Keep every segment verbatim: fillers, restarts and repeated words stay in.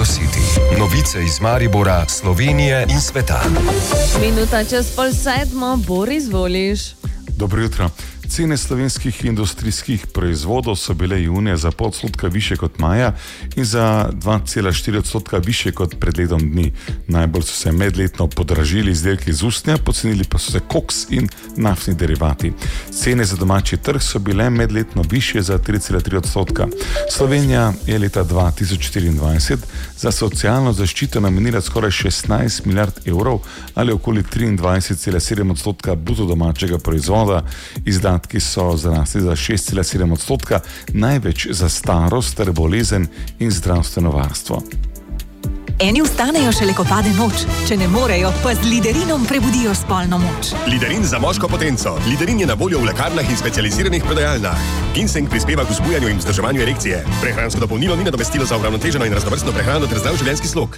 Radio City. Novice iz Maribora, Slovenije in sveta. Minuta čez pol sedmo, Boris, voliš. Dobro jutro. Cene slovenskih industrijskih proizvodov so bile junija za pol odstotka više kot maja in za dva cela štiri odstotka više kot pred letom dni. Najbolj so se medletno podražili izdelki iz usnja, pocenili pa so se koks in naftni derivati. Cene za domači trg so bile medletno više za tri cela tri odstotka. Slovenija je leta dva tisoč štiriindvajset za socialno zaščito namenila skoraj šestnajst milijard evrov ali okoli triindvajset cela sedem odstotka bruto domačega proizvoda. Izdatki ki so zrasli za šest cela sedem odstotka, največ za starost ter bolezen in zdravstveno varstvo. Eni vstanejo šele, ko pade noč. Če ne morejo, pa z Liderinom prebudijo spolno moč. Liderin za moško potenco. Liderin je na voljo v lekarnah in specializiranih prodajalnah. Ginseng prispeva k vzbujanju in vzdrževanju erekcije. Prehransko dopolnilo ni nadomestilo za uravnoteženo in raznovrstno prehrano ter zdrav življenjski slog.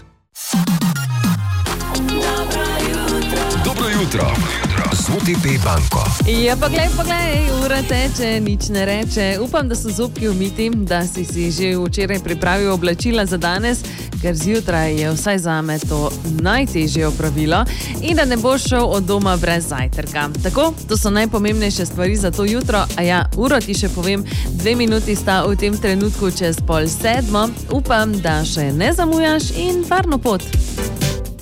Dobro jutro. Z O T P banko. Ja, pa glej, pa glej, ura teče, nič ne reče. Upam, da so zobki umiti, da si si že včeraj pripravil oblačila za danes, ker zjutraj je vsaj zame to najtežje opravilo in da ne boš šel od doma brez zajtrka. Tako, to so najpomembnejše stvari za to jutro, a ja, uro ti še povem, dve minuti sta v tem trenutku čez pol sedmo. Upam, da še ne zamujaš in varno pot.